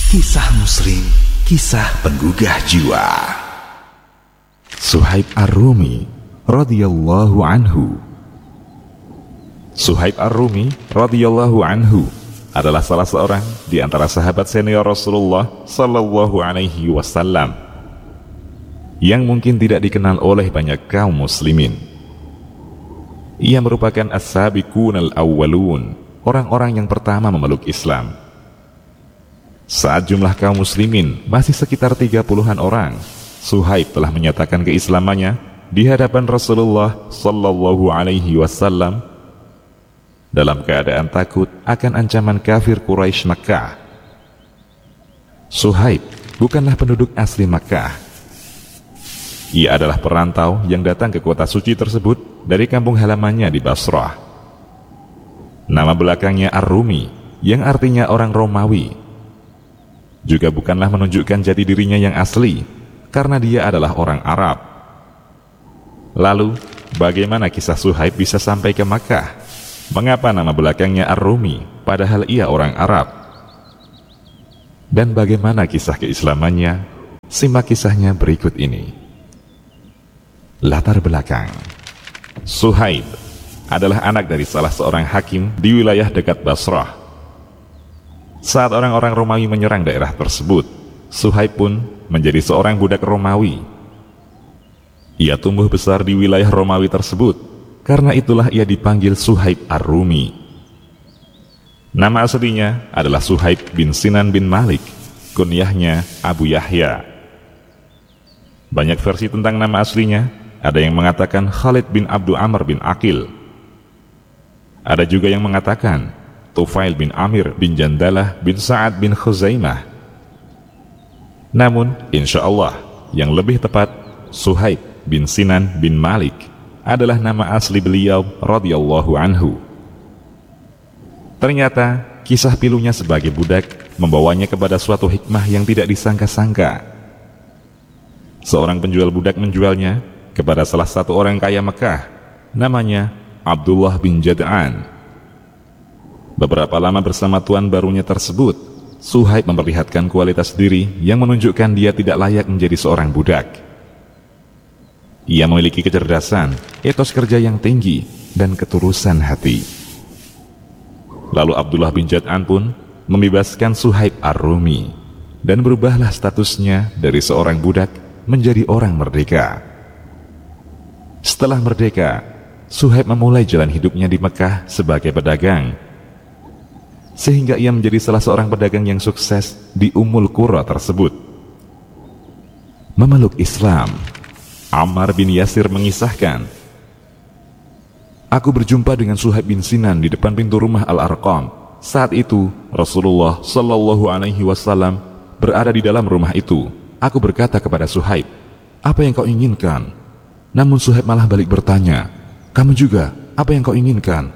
Kisah Muslim, kisah penggugah jiwa. Suhaib Ar-Rumi radhiyallahu anhu. Suhaib Ar-Rumi radhiyallahu anhu adalah salah seorang di antara sahabat senior Rasulullah sallallahu alaihi wasallam yang mungkin tidak dikenal oleh banyak kaum muslimin. Ia merupakan as-sabiqunal awwalun, orang-orang yang pertama memeluk Islam. Saat jumlah kaum muslimin masih sekitar 30-an orang, Suhaib telah menyatakan keislamannya di hadapan Rasulullah sallallahu alaihi wasallam dalam keadaan takut akan ancaman kafir Quraisy Makkah. Suhaib bukanlah penduduk asli Makkah. Ia adalah perantau yang datang ke kota suci tersebut dari kampung halamannya di Basrah. Nama belakangnya Ar-Rumi, yang artinya orang Romawi. Juga bukanlah menunjukkan jati dirinya yang asli, karena dia adalah orang Arab. Lalu, bagaimana kisah Suhaib bisa sampai ke Makkah? Mengapa nama belakangnya Ar-Rumi, padahal ia orang Arab? Dan bagaimana kisah keislamannya? Simak kisahnya berikut ini. Latar belakang. Suhaib adalah anak dari salah seorang hakim di wilayah dekat Basrah. Saat orang-orang Romawi menyerang daerah tersebut, Suhaib pun menjadi seorang budak Romawi. Ia tumbuh besar di wilayah Romawi tersebut, karena itulah ia dipanggil Suhaib Ar-Rumi. Nama aslinya adalah Suhaib bin Sinan bin Malik, kunyahnya Abu Yahya. Banyak versi tentang nama aslinya, ada yang mengatakan Khalid bin Abdu Amr bin Aqil. Ada juga yang mengatakan Tufail bin Amir bin Jandalah bin Sa'ad bin Khuzaimah. Namun, insya Allah, yang lebih tepat, Suhaib bin Sinan bin Malik adalah nama asli beliau radhiyallahu anhu. Ternyata, kisah pilunya sebagai budak membawanya kepada suatu hikmah yang tidak disangka-sangka. Seorang penjual budak menjualnya kepada salah satu orang kaya Mekah, namanya Abdullah bin Jad'an. Beberapa lama bersama tuan barunya tersebut, Suhaib memperlihatkan kualitas diri yang menunjukkan dia tidak layak menjadi seorang budak. Ia memiliki kecerdasan, etos kerja yang tinggi, dan ketulusan hati. Lalu Abdullah bin Jad'an pun membebaskan Suhaib Ar-Rumi, dan berubahlah statusnya dari seorang budak menjadi orang merdeka. Setelah merdeka, Suhaib memulai jalan hidupnya di Mekah sebagai pedagang, sehingga ia menjadi salah seorang pedagang yang sukses di Ummul Qura tersebut. Memeluk Islam. Ammar bin Yasir mengisahkan, "Aku berjumpa dengan Suhaib bin Sinan di depan pintu rumah Al-Arqam. Saat itu Rasulullah sallallahu alaihi wasallam berada di dalam rumah itu. Aku berkata kepada Suhaib, 'Apa yang kau inginkan?' Namun Suhaib malah balik bertanya, 'Kamu juga, apa yang kau inginkan?'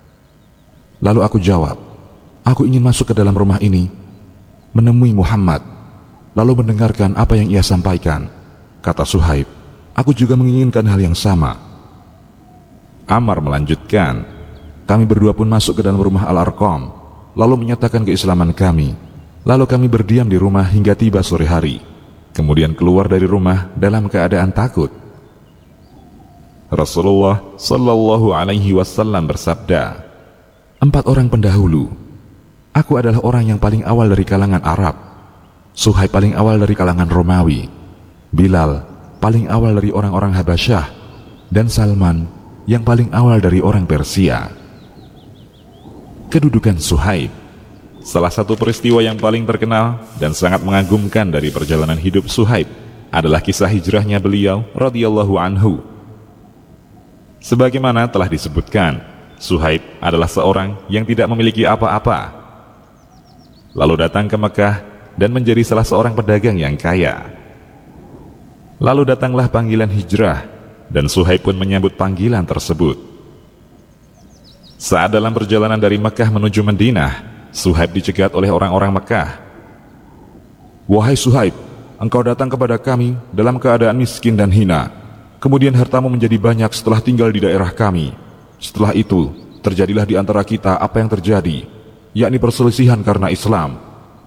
Lalu aku jawab, 'Aku ingin masuk ke dalam rumah ini, menemui Muhammad, lalu mendengarkan apa yang ia sampaikan.' Kata Suhaib, 'Aku juga menginginkan hal yang sama.' Ammar melanjutkan, 'Kami berdua pun masuk ke dalam rumah Al-Arqam, lalu menyatakan keislaman kami. Lalu kami berdiam di rumah hingga tiba sore hari, kemudian keluar dari rumah dalam keadaan takut.' Rasulullah sallallahu alaihi wasallam bersabda, 4 orang pendahulu. Aku adalah orang yang paling awal dari kalangan Arab, Suhaib paling awal dari kalangan Romawi, Bilal paling awal dari orang-orang Habasyah, dan Salman yang paling awal dari orang Persia." Kedudukan Suhaib. Salah satu peristiwa yang paling terkenal dan sangat mengagumkan dari perjalanan hidup Suhaib adalah kisah hijrahnya beliau radhiyallahu anhu. Sebagaimana telah disebutkan, Suhaib adalah seorang yang tidak memiliki apa-apa, lalu datang ke Mekah dan menjadi salah seorang pedagang yang kaya. Lalu datanglah panggilan hijrah, dan Suhaib pun menyambut panggilan tersebut. Saat dalam perjalanan dari Mekah menuju Madinah, Suhaib dicegat oleh orang-orang Mekah. "Wahai Suhaib, engkau datang kepada kami dalam keadaan miskin dan hina. Kemudian hartamu menjadi banyak setelah tinggal di daerah kami. Setelah itu, terjadilah di antara kita apa yang terjadi, yakni perselisihan karena Islam.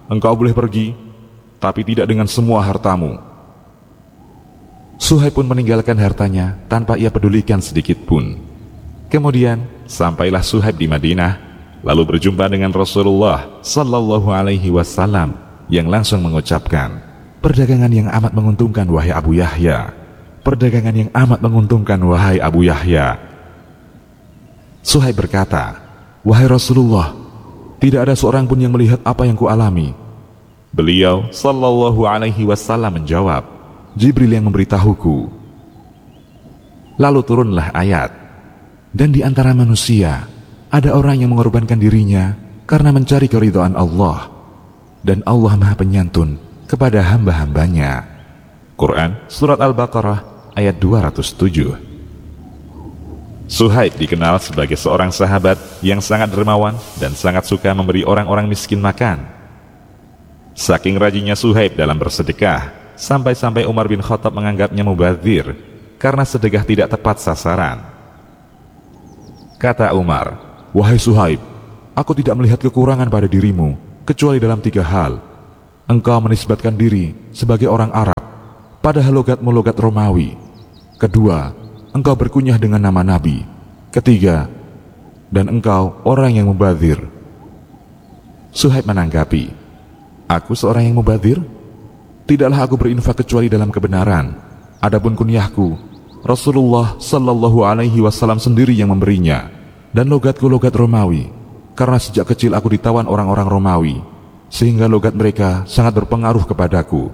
engkau boleh pergi, tapi tidak dengan semua hartamu." Suhaib pun meninggalkan hartanya tanpa ia pedulikan sedikit pun. Kemudian sampailah Suhaib di Madinah, lalu berjumpa dengan Rasulullah sallallahu alaihi wasallam yang langsung mengucapkan, "Perdagangan yang amat menguntungkan wahai Abu Yahya. Perdagangan yang amat menguntungkan wahai Abu Yahya." Suhaib berkata, "Wahai Rasulullah, tidak ada seorang pun yang melihat apa yang kualami." Beliau sallallahu alaihi wasallam menjawab, "Jibril yang memberitahuku." Lalu turunlah ayat, "Dan di antara manusia ada orang yang mengorbankan dirinya karena mencari keridhaan Allah, dan Allah Maha Penyantun kepada hamba-hambanya." Quran Surat Al-Baqarah ayat 207. Suhaib dikenal sebagai seorang sahabat yang sangat dermawan dan sangat suka memberi orang-orang miskin makan. Saking rajinnya Suhaib dalam bersedekah, sampai-sampai Umar bin Khattab menganggapnya mubadzir karena sedekah tidak tepat sasaran. Kata Umar, "Wahai Suhaib, aku tidak melihat kekurangan pada dirimu kecuali dalam 3 hal. Engkau menisbatkan diri sebagai orang Arab, padahal logatmu logat Romawi. Kedua, engkau berkunyah dengan nama Nabi. Ketiga, dan engkau orang yang mubadzir." Suhaib menanggapi, "Aku seorang yang mubadzir? Tidaklah aku berinfak kecuali dalam kebenaran. Adapun kunyahku, Rasulullah sallallahu alaihi wasallam sendiri yang memberinya, dan logatku logat Romawi, karena sejak kecil aku ditawan orang-orang Romawi, sehingga logat mereka sangat berpengaruh kepadaku."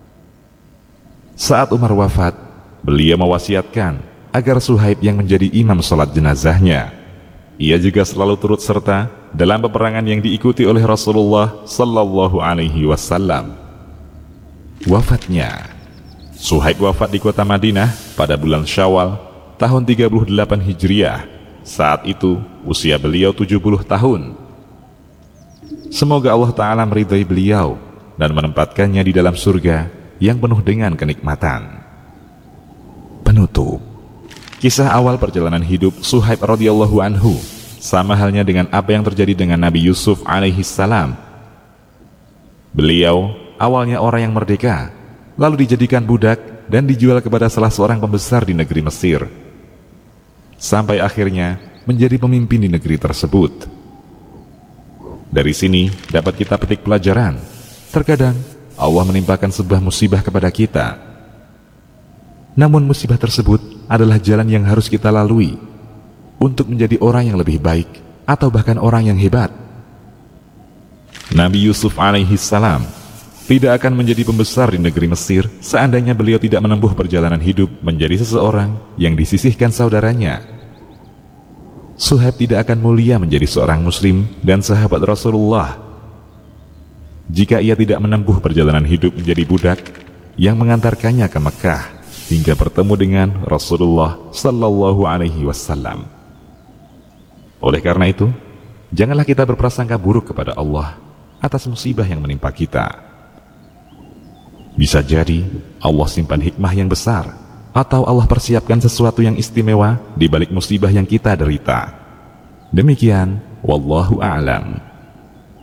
Saat Umar wafat, beliau mewasiatkan agar Suhaib yang menjadi imam salat jenazahnya. Ia juga selalu turut serta dalam peperangan yang diikuti oleh Rasulullah sallallahu alaihi wasallam. Wafatnya. Suhaib wafat di kota Madinah pada bulan Syawal tahun 38 Hijriah. Saat itu usia beliau 70 tahun. Semoga Allah Ta'ala meridai beliau dan menempatkannya di dalam surga yang penuh dengan kenikmatan. Penutup. Kisah awal perjalanan hidup Suhaib radhiyallahu anhu sama halnya dengan apa yang terjadi dengan Nabi Yusuf alaihi salam. Beliau awalnya orang yang merdeka, lalu dijadikan budak dan dijual kepada salah seorang pembesar di negeri Mesir, sampai akhirnya menjadi pemimpin di negeri tersebut. Dari sini dapat kita petik pelajaran. Terkadang Allah menimpakan sebuah musibah kepada kita, namun musibah tersebut adalah jalan yang harus kita lalui untuk menjadi orang yang lebih baik atau bahkan orang yang hebat. Nabi Yusuf alaihi salam tidak akan menjadi pembesar di negeri Mesir seandainya beliau tidak menempuh perjalanan hidup menjadi seseorang yang disisihkan saudaranya. Suhaib tidak akan mulia menjadi seorang muslim dan sahabat Rasulullah jika ia tidak menempuh perjalanan hidup menjadi budak yang mengantarkannya ke Mekah hingga bertemu dengan Rasulullah sallallahu alaihi wasallam. Oleh karena itu, janganlah kita berprasangka buruk kepada Allah atas musibah yang menimpa kita. Bisa jadi Allah simpan hikmah yang besar, atau Allah persiapkan sesuatu yang istimewa di balik musibah yang kita derita. Demikian, wallahu a'lam.